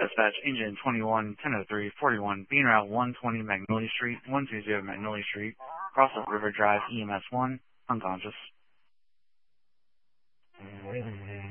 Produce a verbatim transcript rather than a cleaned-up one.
Dispatch, engine twenty-one, ten oh three, forty-one, being route one twenty Magnolia Street, one two zero Magnolia Street, Cross River Drive, E M S one, unconscious.